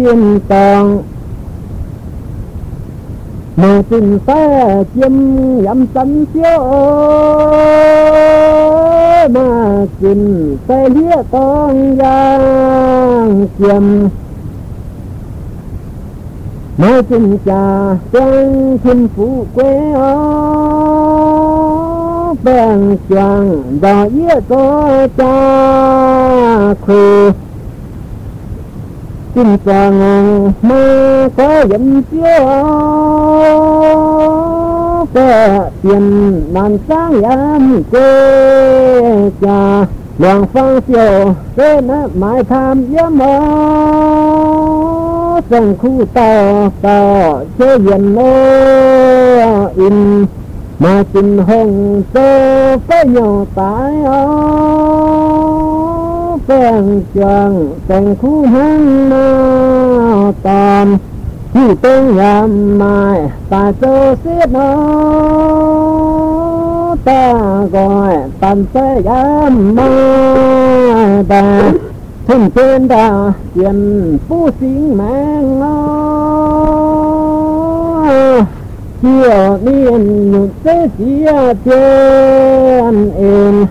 tiên tòng mà tình ta chiêm dặm sẵn chiếu mà tình ta lía tòng giang chiêm mà tình cha quang thiên phụ quê bèn choàng đò yết có cha khư xin chàng mơ có dẫm chiếu có tiền làm sáng yam quê cha lòng phong phiêu tên mãi tham yếm mơ sông khu tàu tàu chế hiền nô in mà tình hồng tơ với nhau tại phèn choàng sông khu hang na tòn khi tên yam mai ta cho xiết nó ta gọi tàn xe yam mai ta thân trên đà tiền phú sinh mang chiều niên nhục tế chia trên em